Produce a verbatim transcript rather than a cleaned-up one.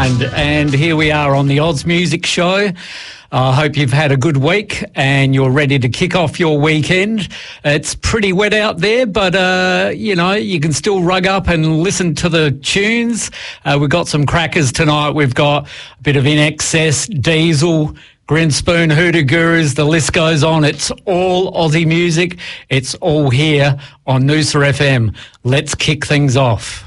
Mind, and here we are on the Oz Music Show. I uh, hope you've had a good week and you're ready to kick off your weekend. It's pretty wet out there, but, uh, you know, you can still rug up and listen to the tunes. Uh, we've got some crackers tonight. We've got a bit of In Excess, Diesel, Grinspoon, Hoodoo Gurus, the list goes on. It's all Aussie music. It's all here on Noosa F M. Let's kick things off.